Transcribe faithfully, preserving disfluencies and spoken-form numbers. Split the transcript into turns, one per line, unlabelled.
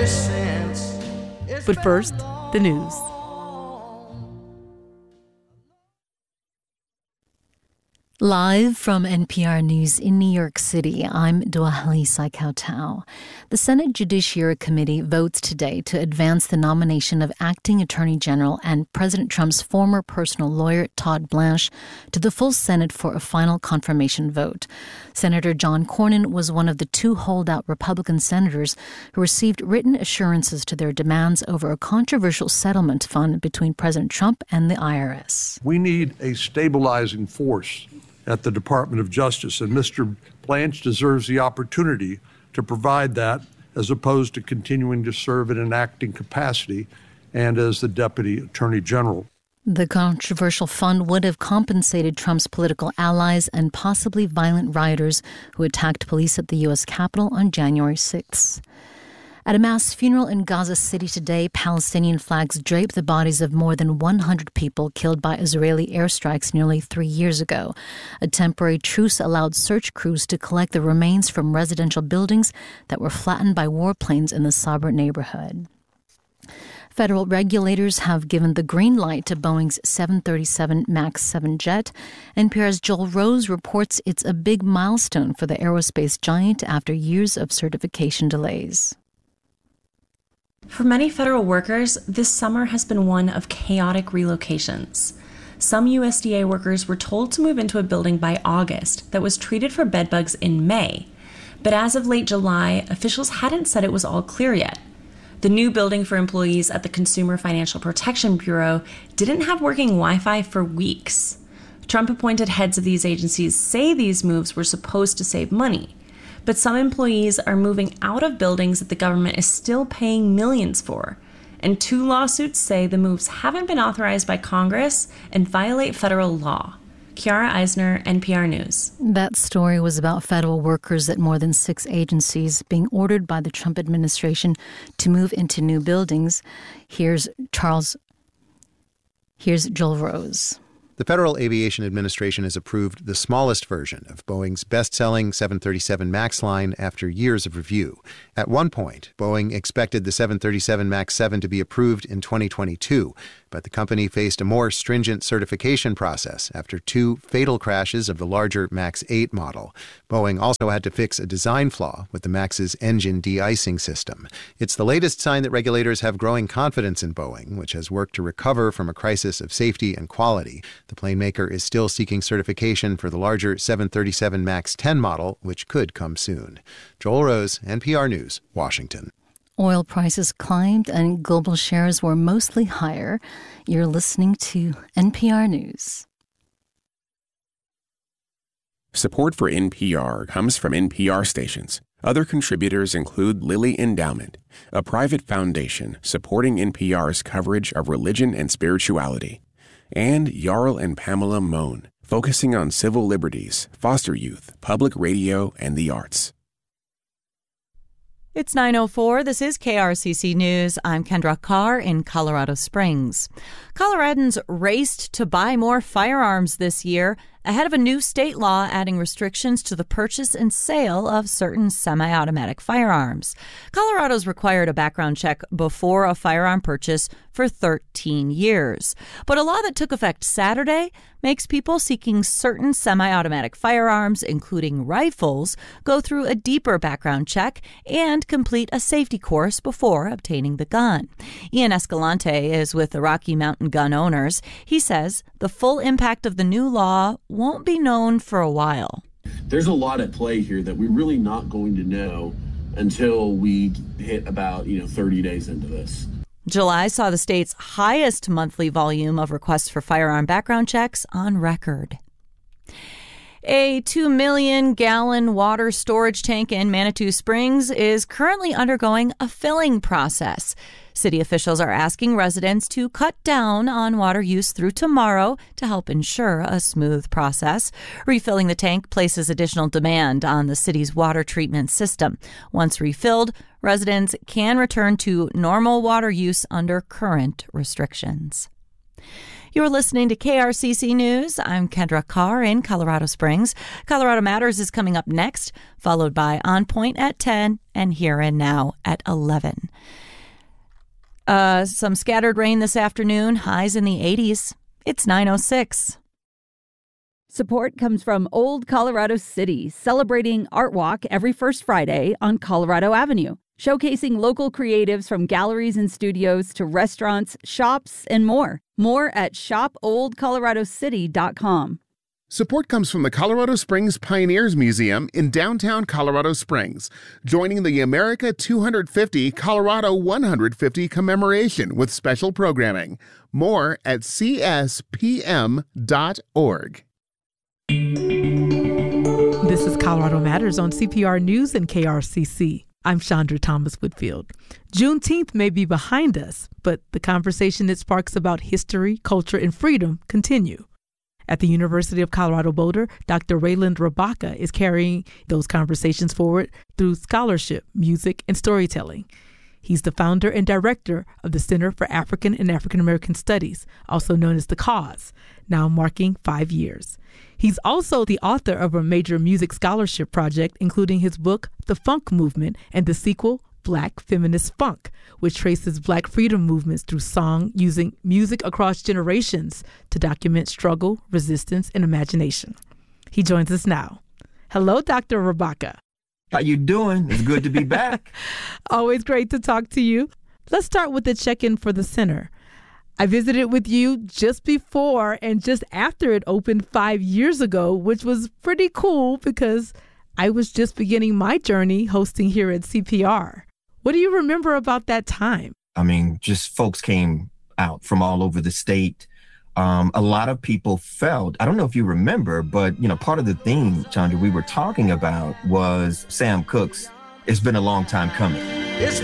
But first, the news. Live from N P R News in New York City, I'm Duahli Saikautau. The Senate Judiciary Committee votes today to advance the nomination of Acting Attorney General and President Trump's former personal lawyer, Todd Blanche, to the full Senate for a final confirmation vote. Senator John Cornyn was one of the two holdout Republican senators who received written assurances to their demands over a controversial settlement fund between President Trump and the I R S.
We need a stabilizing force at the Department of Justice, and Mister Blanche deserves the opportunity to provide that as opposed to continuing to serve in an acting capacity and as the Deputy Attorney General.
The controversial fund would have compensated Trump's political allies and possibly violent rioters who attacked police at the U S Capitol on January sixth. At a mass funeral in Gaza City today, Palestinian flags drape the bodies of more than one hundred people killed by Israeli airstrikes nearly three years ago. A temporary truce allowed search crews to collect the remains from residential buildings that were flattened by warplanes in the Sabra neighborhood. Federal regulators have given the green light to Boeing's seven thirty-seven max seven jet. N P R's Joel Rose reports it's a big milestone for the aerospace giant after years of certification delays.
For many federal workers, this summer has been one of chaotic relocations. Some U S D A workers were told to move into a building by August that was treated for bedbugs in May. But as of late July, officials hadn't said it was all clear yet. The new building for employees at the Consumer Financial Protection Bureau didn't have working Wi-Fi for weeks. Trump-appointed heads of these agencies say these moves were supposed to save money. But some employees are moving out of buildings that the government is still paying millions for. And two lawsuits say the moves haven't been authorized by Congress and violate federal law. Kiara Eisner, N P R News.
That story was about federal workers at more than six agencies being ordered by the Trump administration to move into new buildings. Here's Charles. Here's Joel Rose.
The Federal Aviation Administration has approved the smallest version of Boeing's best-selling seven thirty-seven MAX line after years of review. At one point, Boeing expected the seven thirty-seven MAX seven to be approved in twenty twenty-two, but the company faced a more stringent certification process after two fatal crashes of the larger MAX eight model. Boeing also had to fix a design flaw with the MAX's engine de-icing system. It's the latest sign that regulators have growing confidence in Boeing, which has worked to recover from a crisis of safety and quality. The plane maker is still seeking certification for the larger seven thirty-seven MAX ten model, which could come soon. Joel Rose, N P R News, Washington.
Oil prices climbed and global shares were mostly higher. You're listening to N P R News.
Support for N P R comes from N P R stations. Other contributors include Lilly Endowment, a private foundation supporting N P R's coverage of religion and spirituality, and Jarl and Pamela Mohn, focusing on civil liberties, foster youth, public radio, and the arts.
It's nine oh four. This is K R C C News. I'm Kendra Carr in Colorado Springs. Coloradans raced to buy more firearms this year ahead of a new state law adding restrictions to the purchase and sale of certain semi-automatic firearms. Colorado's required a background check before a firearm purchase for thirteen years. But a law that took effect Saturday makes people seeking certain semi-automatic firearms, including rifles, go through a deeper background check and complete a safety course before obtaining the gun. Ian Escalante is with the Rocky Mountain Gun Owners. He says the full impact of the new law won't be known for a while.
There's a lot at play here that we're really not going to know until we hit about, you know, thirty days into this.
July saw the state's highest monthly volume of requests for firearm background checks on record. A two million gallon water storage tank in Manitou Springs is currently undergoing a filling process. City officials are asking residents to cut down on water use through tomorrow to help ensure a smooth process. Refilling the tank places additional demand on the city's water treatment system. Once refilled, residents can return to normal water use under current restrictions. You're listening to K R C C News. I'm Kendra Carr in Colorado Springs. Colorado Matters is coming up next, followed by On Point at ten and Here and Now at eleven. Uh, some scattered rain this afternoon, highs in the eighties. It's nine oh six.
Support comes from Old Colorado City, celebrating Art Walk every first Friday on Colorado Avenue, showcasing local creatives from galleries and studios to restaurants, shops, and more. More at shop old colorado city dot com.
Support comes from the Colorado Springs Pioneers Museum in downtown Colorado Springs, joining the America two hundred fifty Colorado one hundred fifty commemoration with special programming. More at c s p m dot org.
This is Colorado Matters on C P R News and K R C C. I'm Chandra Thomas Whitfield. Juneteenth may be behind us, but the conversation it sparks about history, culture, and freedom continue. At the University of Colorado Boulder, Doctor Rayland Rabaka is carrying those conversations forward through scholarship, music, and storytelling. He's the founder and director of the Center for African and African American Studies, also known as The Cause, now marking five years. He's also the author of a major music scholarship project, including his book, The Funk Movement, and the sequel, Black Feminist Funk, which traces Black freedom movements through song, using music across generations to document struggle, resistance, and imagination. He joins us now. Hello, Doctor Rabaka.
How you doing? It's good to be back.
Always great to talk to you. Let's start with the check-in for the center. I visited with you just before and just after it opened five years ago, which was pretty cool because I was just beginning my journey hosting here at C P R. What do you remember about that time?
I mean, just folks came out from all over the state. Um, a lot of people felt, I don't know if you remember, but, you know, part of the theme, Chandra, we were talking about was Sam Cooke's It's Been a Long Time Coming. It's